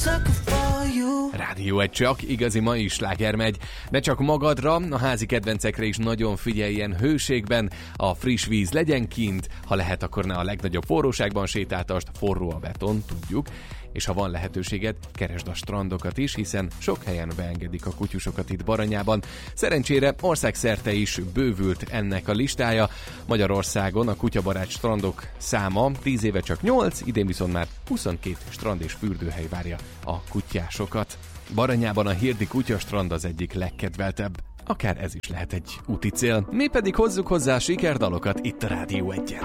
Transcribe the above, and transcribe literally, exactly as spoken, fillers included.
sucker for you. Rádió egy csak igazi mai sláger megy. Ne csak magadra, a házi kedvencekre is nagyon figyeljen hőségben. A friss víz legyen kint, ha lehet, akkor ne a legnagyobb forróságban sétáltasd, forró a beton, tudjuk. És ha van lehetőséged, keresd a strandokat is, hiszen sok helyen beengedik a kutyusokat itt Baranyában. Szerencsére országszerte is bővült ennek a listája. Magyarországon a kutyabarát strandok száma tíz éve csak nyolc, idén viszont már huszonkét strand és fürdőhely várja a kutyásokat. Baranyában a Hirdi kutyastrand az egyik legkedveltebb. Akár ez is lehet egy úti cél. Mi pedig hozzuk hozzá a sikerdalokat itt a Rádió egyen.